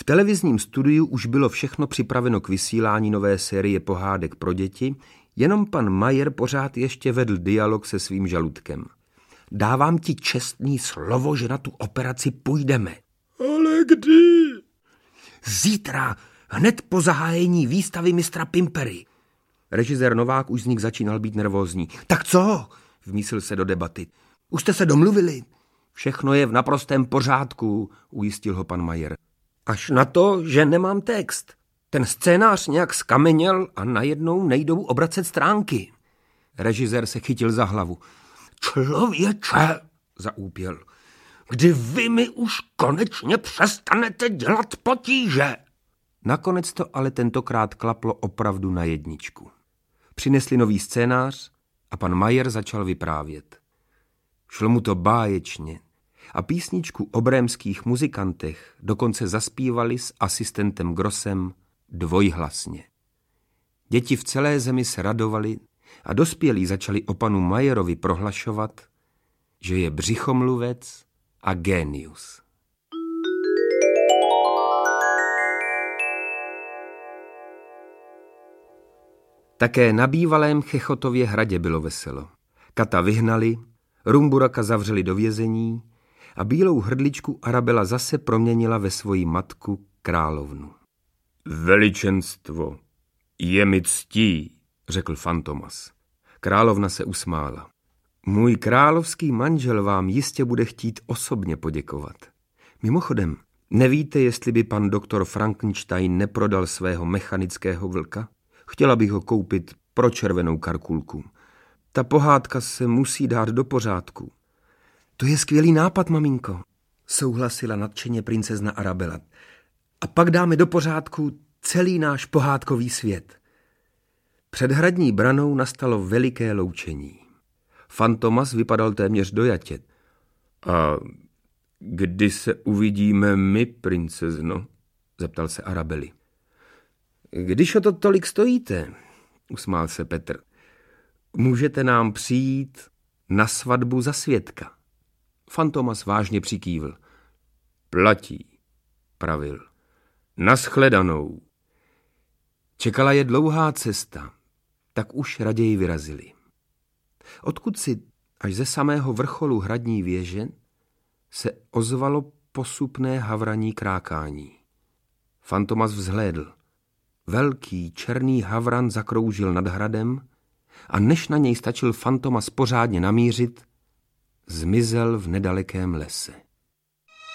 televizním studiu už bylo všechno připraveno k vysílání nové série pohádek pro děti, jenom pan Majer pořád ještě vedl dialog se svým žaludkem. Dávám ti čestný slovo, že na tu operaci půjdeme. Ale kdy? Zítra, hned po zahájení výstavy mistra Pimpery. Režisér Novák už z nich začínal být nervózní. Tak co? Vmísil se do debaty. Už jste se domluvili? Všechno je v naprostém pořádku, ujistil ho pan Majer. Až na to, že nemám text. Ten scénář nějak skameněl a najednou nejdou obracet stránky. Režisér se chytil za hlavu. Člověče, zaúpěl, kdy vy mi už konečně přestanete dělat potíže. Nakonec to ale tentokrát klaplo opravdu na jedničku. Přinesli nový scénář a pan Majer začal vyprávět. Šlo mu to báječně a písničku o brémských muzikantech dokonce zaspívali s asistentem Grossem dvojhlasně. Děti v celé zemi se radovali a dospělí začali o panu Majerovi prohlašovat, že je břichomluvec a génius. Také na bývalém Chechotově hradě bylo veselo. Kata vyhnali, Rumburaka zavřeli do vězení a bílou hrdličku Arabela zase proměnila ve svoji matku královnu. Veličenstvo, je mi ctí, řekl Fantomas. Královna se usmála. Můj královský manžel vám jistě bude chtít osobně poděkovat. Mimochodem, nevíte, jestli by pan doktor Frankenstein neprodal svého mechanického vlka? Chtěla bych ho koupit pro červenou karkulku. Ta pohádka se musí dát do pořádku. To je skvělý nápad, maminko, souhlasila nadšeně princezna Arabela. A pak dáme do pořádku celý náš pohádkový svět. Před hradní branou nastalo veliké loučení. Fantomas vypadal téměř dojatě. A kdy se uvidíme my, princezno? Zeptal se Arabely. Když o to tolik stojíte, usmál se Petr, můžete nám přijít na svatbu za svědka. Fantomas vážně přikývl. Platí, pravil. Naschledanou. Čekala je dlouhá cesta, tak už raději vyrazili. Odkud si až ze samého vrcholu hradní věže se ozvalo posupné havraní krákání. Fantomas vzhlédl. Velký černý havran zakroužil nad hradem a než na něj stačil Fantomas pořádně namířit, zmizel v nedalekém lese.